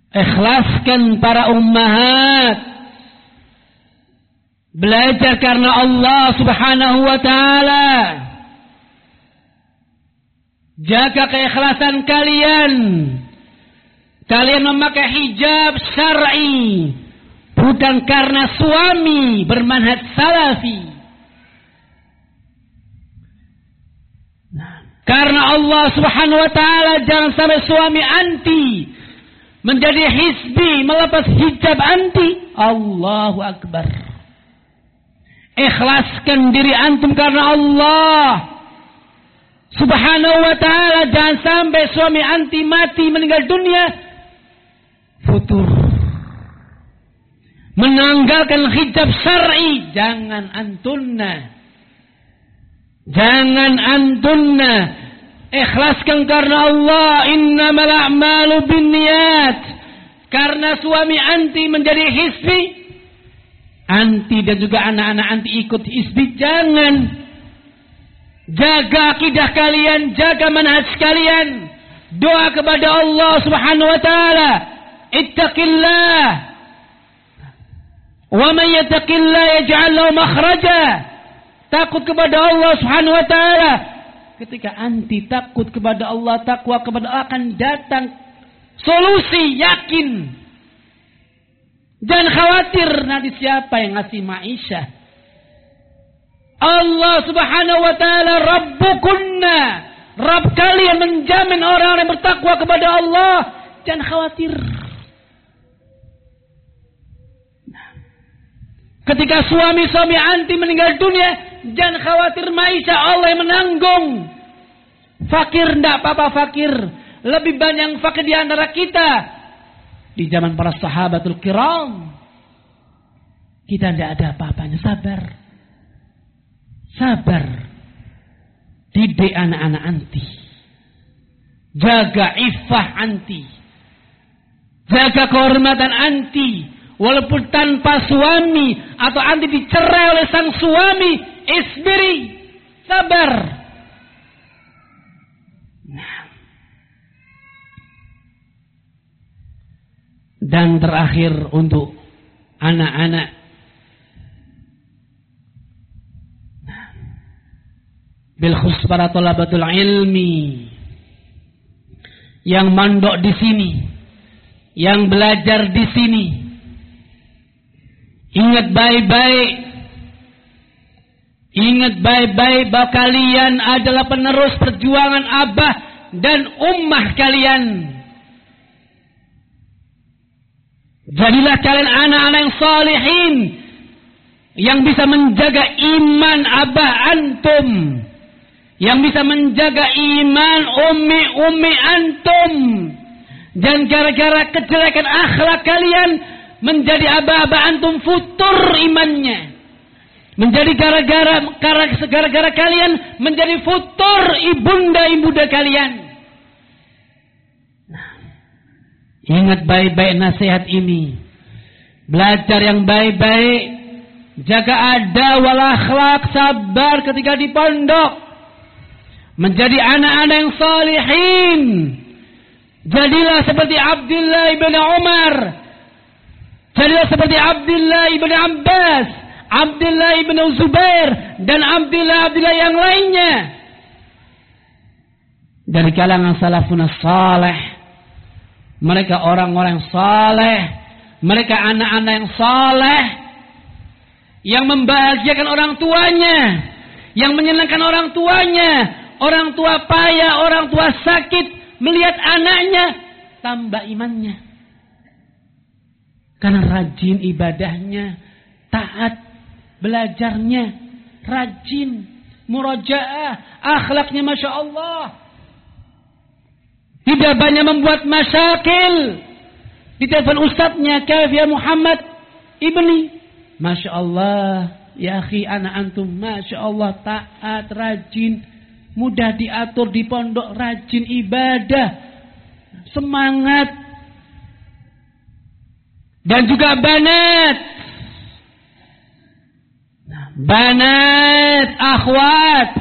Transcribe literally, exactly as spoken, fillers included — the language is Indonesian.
Ikhlaskan para ummahat. Belajar karena Allah Subhanahu wa ta'ala. Jaga keikhlasan kalian. Kalian memakai hijab syar'i bukan karena suami bermanhaj salafi. Karena Allah Subhanahu wa ta'ala, jangan sampai suami anti menjadi hizbi, melepas hijab anti. Allahu Akbar. Ikhlaskan diri antum karena Allah Subhanahu wa ta'ala. Jangan sampai suami anti mati meninggal dunia futur menanggalkan hijab syar'i. Jangan antunna. Jangan antunna. Ikhlaskan karena Allah. Innamal a'malu binniyat. Karena suami anti menjadi hizbi, anti dan juga anak-anak anti ikut hizbi. Jangan. Jaga akidah kalian, jaga manhaj kalian. Doa kepada Allah Subhanahu wa ta'ala. Ittaqillah. Wa man yattaqillah yaj'al lahu makhraja. Takut kepada Allah Subhanahu wa ta'ala. Ketika anti takut kepada Allah, takwa kepada Allah, akan datang solusi, yakin. Jangan khawatir nanti siapa yang ngasih ma'isyah. Allah Subhanahu wa ta'ala Rabbukunna. Rabb kalian menjamin orang-orang yang bertakwa kepada Allah. Jangan khawatir. Ketika suami-suami anti meninggal dunia, jangan khawatir maisha, Allah yang menanggung. Fakir enggak apa-apa fakir. Lebih banyak yang fakir di antara kita. Di zaman para sahabatul kiram, kita enggak ada apa-apanya. Sabar. Sabar. Didik anak-anak anti. Jaga iffah anti. Jaga kehormatan anti. Walaupun tanpa suami atau anti dicerai oleh sang suami, isbiri, sabar. Nah. Dan terakhir untuk anak-anak. Nah. Bil khusus para thalabatul ilmi yang mondok di sini, yang belajar di sini. Ingat baik-baik. Ingat baik-baik bahwa kalian adalah penerus perjuangan abah dan ummah kalian. Jadilah kalian anak-anak yang salihin, yang bisa menjaga iman abah antum, yang bisa menjaga iman ummi-ummi antum. Dan gara-gara kejelekan akhlak kalian, menjadi aba-aba antum futur imannya. Menjadi gara-gara gara-gara kalian menjadi futur ibunda-ibunda kalian. Nah, ingat baik-baik nasihat ini. Belajar yang baik-baik. Jaga adab wal akhlak, sabar ketika di pondok. Menjadi anak-anak yang salihin. Jadilah seperti Abdullah bin Umar. Jadilah seperti Abdullah ibn Abbas, Abdullah ibn Zubair, dan Abdullah Abdullah yang lainnya. Dari kalangan salafun saleh. Mereka orang-orang yang saleh. Mereka anak-anak yang saleh. Yang membahagiakan orang tuanya. Yang menyenangkan orang tuanya. Orang tua payah, orang tua sakit. Melihat anaknya, tambah imannya. Karena rajin ibadahnya, taat belajarnya, rajin murajaah, akhlaknya Masya Allah. Tidak banyak membuat masyakil. Di telepon ustadznya, kaif ya Muhammad ibni. Masya Allah, ya akhi anak antum, Masya Allah, taat, rajin, mudah diatur di pondok, rajin ibadah, semangat. Dan juga banat. Nah, banat, akhwat.